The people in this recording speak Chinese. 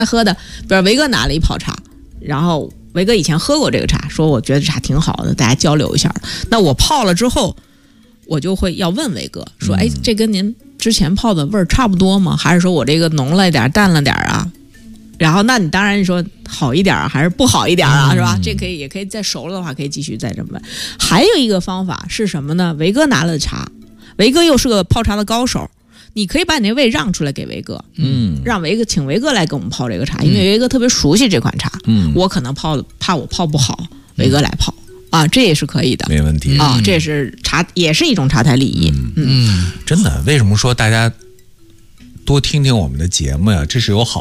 喝的，比如维哥拿了一泡茶，然后维哥以前喝过这个茶，说我觉得茶挺好的，大家交流一下。那我泡了之后，我就会要问维哥说，哎，这跟您之前泡的味儿差不多吗？还是说我这个浓了一点淡了点啊？然后那你当然说好一点啊，还是不好一点啊，是吧？这可以也可以再熟了的话可以继续再这么问。还有一个方法是什么呢？维哥拿了茶，维哥又是个泡茶的高手，你可以把你那位让出来给维哥，让维哥请维哥来给我们泡这个茶，因为维哥特别熟悉这款茶，我可能怕我泡不好，维哥来泡啊，这也是可以的， 没问题啊，这也是茶，也是一种茶台礼仪。 真的，为什么说大家多听听我们的节目呀？这是有好